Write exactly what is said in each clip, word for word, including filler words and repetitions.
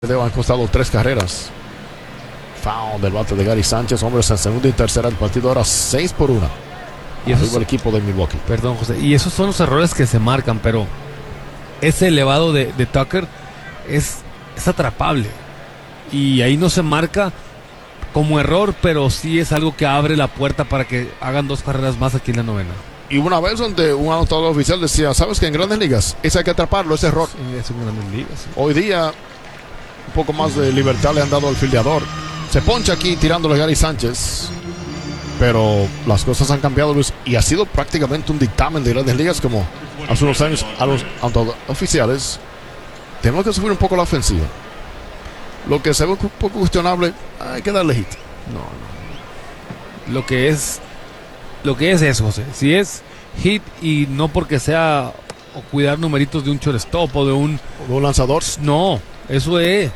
Han costado tres carreras. Foul del bate de Gary Sánchez. Hombres en segunda y tercera. El partido ahora seis por uno. Y eso es el equipo de Milwaukee. Perdón, José. Y esos son los errores que se marcan, pero ese elevado de, de Tucker es, es atrapable. Y ahí no se marca como error, pero sí es algo que abre la puerta para que hagan dos carreras más aquí en la novena. Y una vez donde un anotador oficial decía, ¿sabes que en Grandes Ligas ese hay que atraparlo, ese error? Sí, es en Grandes Ligas. Sí. Hoy día un poco más de libertad le han dado al fildeador. Se poncha aquí tirándole a Gary Sánchez. Pero las cosas han cambiado, Luis, y ha sido prácticamente un dictamen de Grandes Ligas como hace unos años a los oficiales. Tenemos que subir un poco la ofensiva. Lo que se ve un poco cuestionable, hay que darle hit. No, no. Lo que es, lo que es eso, José. Si es hit y no porque sea o cuidar numeritos de un shortstop o de un, ¿O de un lanzador? No, eso es.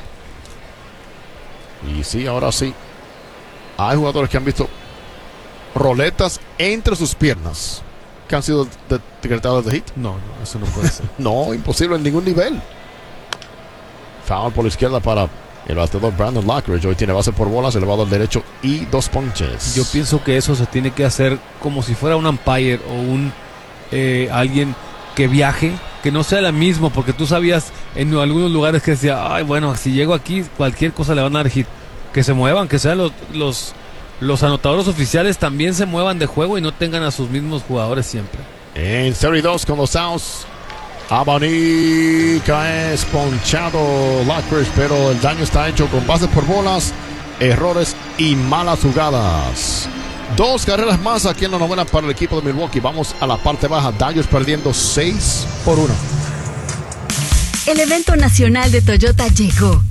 Y sí, ahora sí. Hay jugadores que han visto roletas entre sus piernas que han sido decretadas de hit. No, no, eso no puede ser. No, imposible en ningún nivel. Foul por la izquierda para el bateador Brandon Lockridge. Hoy tiene base por bolas, elevado al derecho y dos ponches. Yo pienso que eso se tiene que hacer como si fuera un umpire o un eh, alguien que viaje, que no sea la misma, porque tú sabías en algunos lugares que decía, ay, bueno, si llego aquí cualquier cosa le van a dar hit. Que se muevan, que sean los los los anotadores oficiales también se muevan de juego y no tengan a sus mismos jugadores siempre. En cero y dos con los outs, abanica es ponchado Lockridge, pero el daño está hecho con bases por bolas, errores y malas jugadas. Dos carreras más aquí en la novena para el equipo de Milwaukee. Vamos a la parte baja. Dodgers perdiendo seis por uno. El evento nacional de Toyota llegó